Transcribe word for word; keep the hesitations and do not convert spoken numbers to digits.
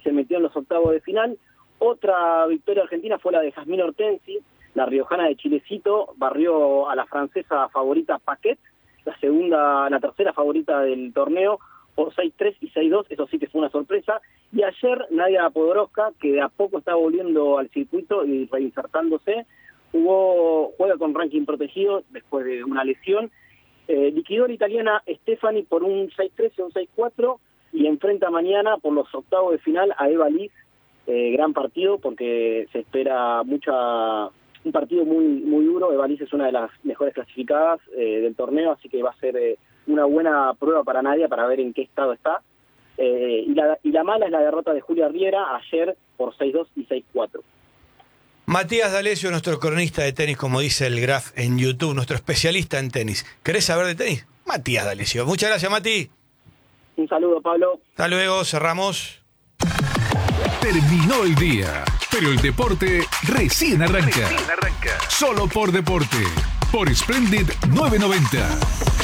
se metió en los octavos de final. Otra victoria argentina fue la de Jazmín Hortensi, la riojana de Chilecito, barrió a la francesa favorita Paquet, la segunda, la tercera favorita del torneo, por seis tres y seis dos, eso sí que fue una sorpresa. Y ayer Nadia Podoroska, que de a poco está volviendo al circuito y reinsertándose, jugó, juega con ranking protegido después de una lesión, eh, liquidó a la italiana Stefani por un seis tres y un seis cuatro, y enfrenta mañana por los octavos de final a Eva Liz, eh, gran partido porque se espera mucha un partido muy muy duro. Eva Liz es una de las mejores clasificadas eh, del torneo, así que va a ser eh, una buena prueba para Nadia para ver en qué estado está. Eh, y, la, y la mala es la derrota de Julia Riera ayer por seis dos y seis cuatro. Matías D'Alessio, nuestro cronista de tenis, como dice el Graf en YouTube, nuestro especialista en tenis. ¿Querés saber de tenis? Matías D'Alessio. Muchas gracias, Mati. Un saludo, Pablo. Hasta luego, cerramos. Terminó el día, pero el deporte recién arranca. Recién arranca. Solo por Deporte, por Splendid novecientos noventa.